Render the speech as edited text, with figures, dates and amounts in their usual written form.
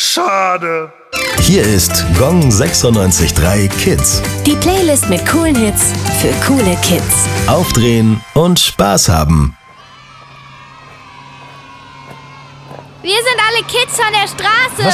schade. Hier ist Gong 96.3 Kids. Die Playlist mit coolen Hits für coole Kids. Aufdrehen und Spaß haben. Wir sind alle Kids von der Straße.